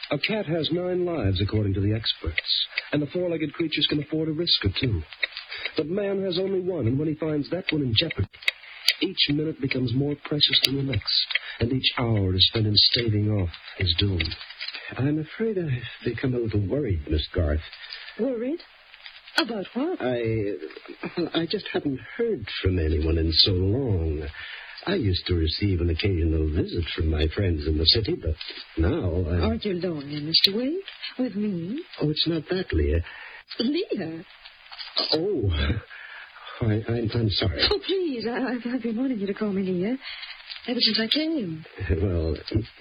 A cat has 9 lives, according to the experts, and the 4-legged creatures can afford a risk or 2. But man has only one, and when he finds that one in jeopardy, each minute becomes more precious than the next, and each hour is spent in staving off his doom. I'm afraid I've become a little worried, Miss Garth. Worried? About what? I just haven't heard from anyone in so long. I used to receive an occasional visit from my friends in the city, but now... Aren't you lonely, Mr. Wade? With me? Oh, it's not that, Leah. Leah? Oh, I'm sorry. Oh, please, I've been wanting you to call me Leah ever since I came. Well,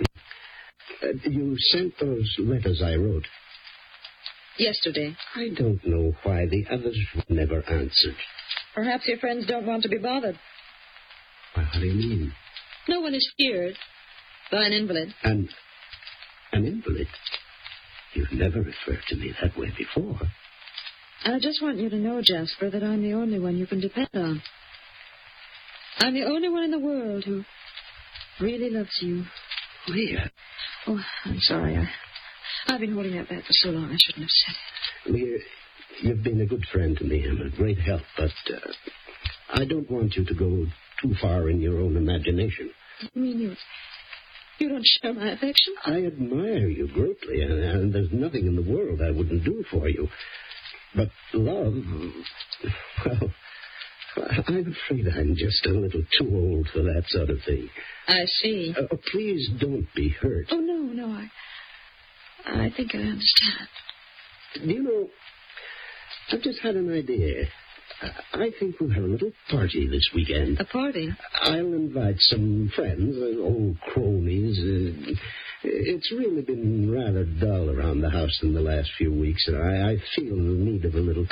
you sent those letters I wrote. Yesterday. I don't know why the others never answered. Perhaps your friends don't want to be bothered. What do you mean? No one is feared by an invalid. An invalid? You've never referred to me that way before. I just want you to know, Jasper, that I'm the only one you can depend on. I'm the only one in the world who really loves you. Leah. Oh, I'm sorry. I've been holding that back for so long I shouldn't have said it. Leah, you've been a good friend to me and a great help, but I don't want you to go too far in your own imagination. You mean you don't share my affection? I admire you greatly, and there's nothing in the world I wouldn't do for you. But love, well, I'm afraid I'm just a little too old for that sort of thing. I see. Please don't be hurt. Oh, no, I think I understand. Do you know, I've just had an idea. I think we'll have a little party this weekend. A party? I'll invite some friends, old cronies. It's really been rather dull around the house in the last few weeks, and I feel the need of a little